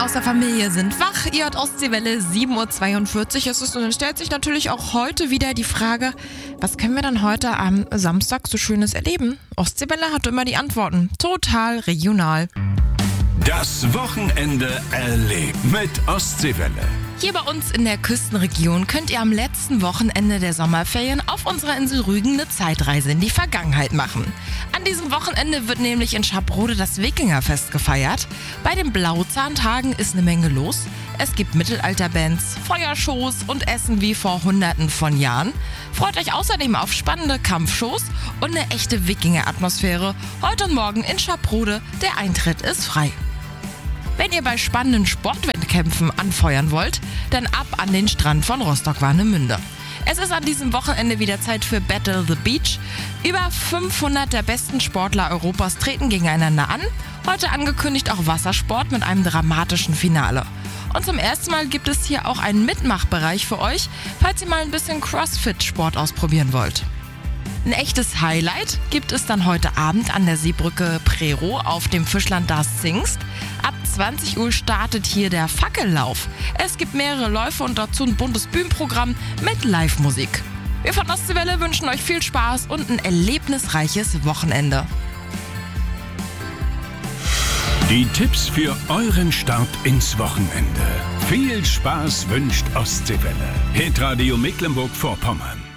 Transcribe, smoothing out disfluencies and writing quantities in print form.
aus der Familie sind wach. Ihr hört Ostseewelle 7.42 Uhr. Es ist und dann stellt sich natürlich auch heute wieder die Frage, was können wir dann heute am Samstag so Schönes erleben? Ostseewelle hat immer die Antworten. Total regional. Das Wochenende erlebt mit Ostseewelle. Hier bei uns in der Küstenregion könnt ihr am letzten Wochenende der Sommerferien auf unserer Insel Rügen eine Zeitreise in die Vergangenheit machen. An diesem Wochenende wird nämlich in Schaprode das Wikingerfest gefeiert. Bei den Blauzahntagen ist eine Menge los. Es gibt Mittelalterbands, Feuershows und Essen wie vor Hunderten von Jahren. Freut euch außerdem auf spannende Kampfshows und eine echte Wikinger-Atmosphäre. Heute und morgen in Schaprode, der Eintritt ist frei. Wenn ihr bei spannenden Sportwettkämpfen anfeuern wollt, dann ab an den Strand von Rostock-Warnemünde. Es ist an diesem Wochenende wieder Zeit für Battle the Beach. Über 500 der besten Sportler Europas treten gegeneinander an. Heute angekündigt auch Wassersport mit einem dramatischen Finale. Und zum ersten Mal gibt es hier auch einen Mitmachbereich für euch, falls ihr mal ein bisschen Crossfit-Sport ausprobieren wollt. Ein echtes Highlight gibt es dann heute Abend an der Seebrücke Prero auf dem Fischland Das Zingst. Ab 20 Uhr startet hier der Fackellauf. Es gibt mehrere Läufe und dazu ein buntes Bühnenprogramm mit Live-Musik. Wir von Ostseewelle wünschen euch viel Spaß und ein erlebnisreiches Wochenende. Die Tipps für euren Start ins Wochenende. Viel Spaß wünscht Ostseewelle. Hitradio Mecklenburg-Vorpommern.